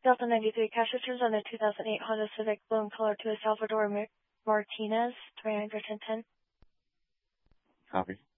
Delta 93 cash returns on a 2008 Honda Civic blue in color to a Salvador Martinez, 310. Copy.